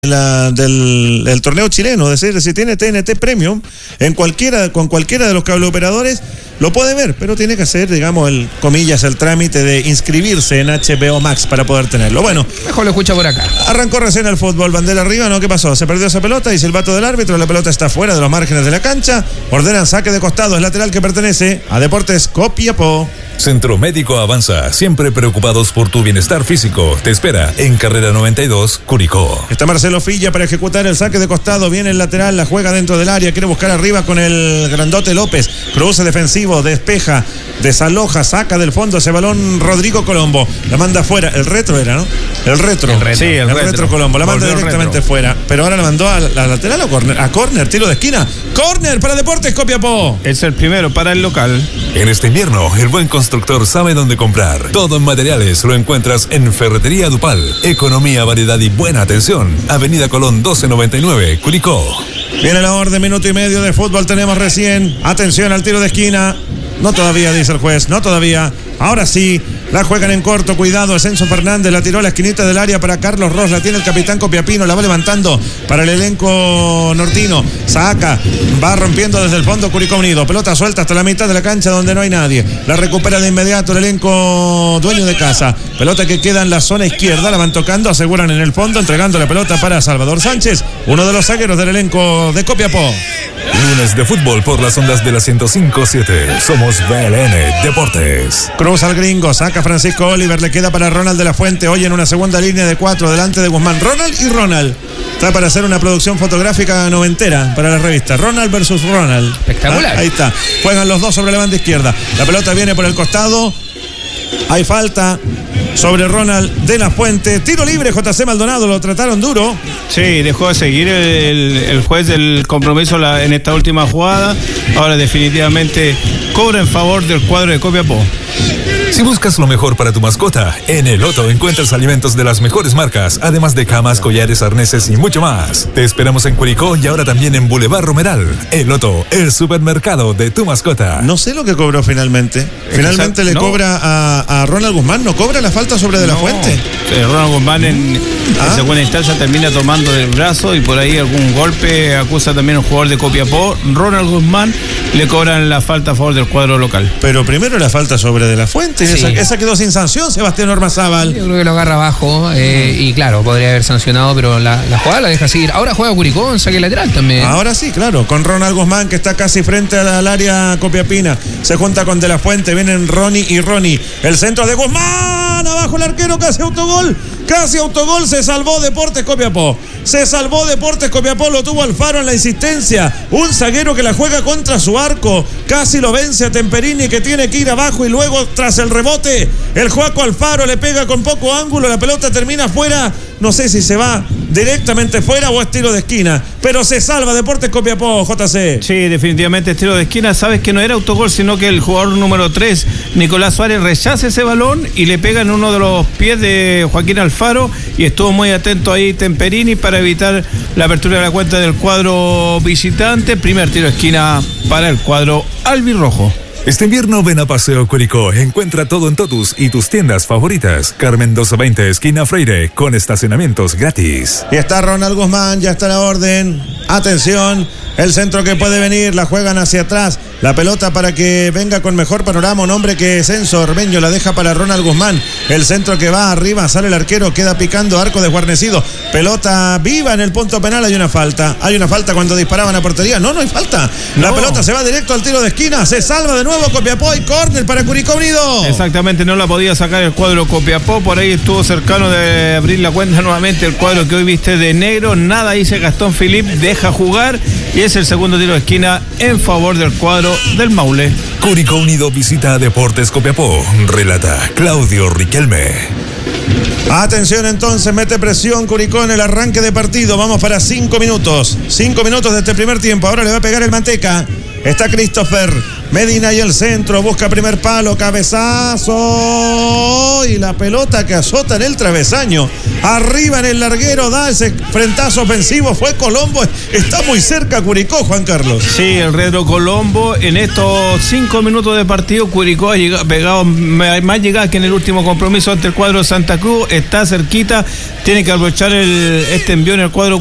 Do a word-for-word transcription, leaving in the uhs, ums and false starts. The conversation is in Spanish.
La, del, del torneo chileno, es decir, si tiene T N T Premium en cualquiera, con cualquiera de los cableoperadores lo puede ver, pero tiene que hacer, digamos, el comillas, el trámite de inscribirse en H B O Max para poder tenerlo. Bueno, mejor lo escucha por acá. Arrancó recién el fútbol, bandera arriba, ¿no? ¿Qué pasó? Se perdió esa pelota y silbato del árbitro, la pelota está fuera de los márgenes de la cancha, ordenan saque de costado, es lateral que pertenece a Deportes Copiapó. Centro Médico Avanza, siempre preocupados por tu bienestar físico. Te espera en Carrera noventa y dos, Curicó. Está Marcelo Filla para ejecutar el saque de costado. Viene el lateral, la juega dentro del área. Quiere buscar arriba con el grandote López. Cruce defensivo, despeja, desaloja, saca del fondo ese balón Rodrigo Colombo. La manda afuera. El retro era, ¿no? El retro. El retro. Sí, el, el retro. retro Colombo. La manda Volvió directamente fuera. Pero ahora la mandó a la lateral o corner. A corner, tiro de esquina. Corner para Deportes Copiapó. Es el primero para el local. En este invierno, el buen constructor sabe dónde comprar. Todo en materiales lo encuentras en Ferretería Dupal. Economía, variedad y buena atención. Avenida Colón doce noventa y nueve, Curicó. Viene la orden, minuto y medio de fútbol tenemos recién. Atención al tiro de esquina. No todavía, dice el juez, no todavía. Ahora sí, la juegan en corto, cuidado, Ascenso Fernández, la tiró a la esquinita del área para Carlos Ross, la tiene el capitán Copiapino, la va levantando para el elenco nortino, saca, va rompiendo desde el fondo Curicó Unido, pelota suelta hasta la mitad de la cancha donde no hay nadie, la recupera de inmediato el elenco dueño de casa, pelota que queda en la zona izquierda, la van tocando, aseguran en el fondo, entregando la pelota para Salvador Sánchez, uno de los zagueros del elenco de Copiapó. Lunes de fútbol por las ondas de la ciento cinco punto siete. Somos B L N Deportes. Cruz al gringo, saca Francisco Oliver, le queda para Ronald de la Fuente, hoy en una segunda línea de cuatro, delante de Guzmán. Ronald y Ronald. Está para hacer una producción fotográfica noventera para la revista. Ronald versus Ronald. Espectacular. Ah, ahí está. Juegan los dos sobre la banda izquierda. La pelota viene por el costado. Hay falta sobre Ronald de la Fuente. Tiro libre, J C Maldonado, lo trataron duro. Sí, dejó de seguir el, el juez del compromiso la, en esta última jugada. Ahora definitivamente cobra en favor del cuadro de Copiapó. Si buscas lo mejor para tu mascota, en El Loto encuentras alimentos de las mejores marcas, además de camas, collares, arneses y mucho más. Te esperamos en Curicó y ahora también en Boulevard Romeral. El Loto, el supermercado de tu mascota. No sé lo que cobró finalmente. Finalmente le no. cobra a, a Ronald Guzmán, ¿no cobra la falta sobre de la no. Fuente? Eh, Ronald Guzmán en, ¿Ah? en segunda instancia termina tomando del brazo y por ahí algún golpe, acusa también al jugador de Copiapó. Ronald Guzmán le cobran la falta a favor del cuadro local. Pero primero la falta sobre de la Fuente. Sí. Esa, esa quedó sin sanción, Sebastián Ormazábal. Yo creo que lo agarra abajo eh, y claro, podría haber sancionado, pero la, la jugada la deja seguir. Ahora juega Curicó en saque lateral también. Ahora sí, claro, con Ronald Guzmán que está casi frente al área copiapina. Se junta con De la Fuente, vienen Ronnie y Ronnie. El centro de Guzmán, abajo el arquero, casi autogol. Casi autogol, se salvó Deportes Copiapó. Se salvó Deportes Copiapó, lo tuvo Alfaro en la insistencia. Un zaguero que la juega contra su arco. Casi lo vence a Temperini, que tiene que ir abajo y luego tras el rebote, el Joaco Alfaro le pega con poco ángulo, la pelota termina fuera. No sé si se va directamente fuera o es tiro de esquina, pero se salva Deportes Copiapó, J C. Sí, definitivamente es tiro de esquina. Sabes que no era autogol, sino que el jugador número tres, Nicolás Suárez, rechaza ese balón y le pega en uno de los pies de Joaquín Alfaro y estuvo muy atento ahí Temperini para evitar la apertura de la cuenta del cuadro visitante. Primer tiro de esquina para el cuadro albirrojo. Este invierno ven a Paseo Curicó, encuentra todo en Totus y tus tiendas favoritas. Carmen doce veinte, esquina Freire, con estacionamientos gratis. Y está Ronald Guzmán, ya está la orden. Atención, el centro que puede venir, la juegan hacia atrás. La pelota para que venga con mejor panorama, un hombre que Censo Ormeño la deja para Ronald Guzmán. El centro que va arriba, sale el arquero, queda picando, arco desguarnecido. Pelota viva en el punto penal, hay una falta. Hay una falta cuando disparaban a portería. No, no hay falta. La no. pelota se va directo al tiro de esquina, se salva de nuevo Copiapó y córner para Curicó Unido. Exactamente, no la podía sacar el cuadro Copiapó, por ahí estuvo cercano de abrir la cuenta nuevamente el cuadro que hoy viste de negro. Nada dice Gastón Philippe, deja jugar y es el segundo tiro de esquina en favor del cuadro del Maule. Curicó Unido visita a Deportes Copiapó, relata Claudio Riquelme. Atención entonces, mete presión Curicó en el arranque de partido. Vamos para cinco minutos. Cinco minutos de este primer tiempo. Ahora le va a pegar el Manteca. Está Christopher Medina y el centro. Busca primer palo. Cabezazo. Y la pelota que azota en el travesaño. Arriba en el larguero. Da ese frentazo ofensivo. Fue Colombo. Está muy cerca Curicó, Juan Carlos. Sí, el Retro Colombo. En estos cinco minutos de partido, Curicó ha llegado, pegado más llegadas que en el último compromiso ante el cuadro de Santa Cruz. Está cerquita. Tiene que aprovechar el, este envío en el cuadro